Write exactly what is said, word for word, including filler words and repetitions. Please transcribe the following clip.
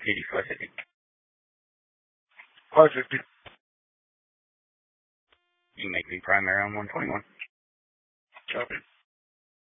eighty-five fifty. five fifty. You make me primary on one twenty-one. Copy.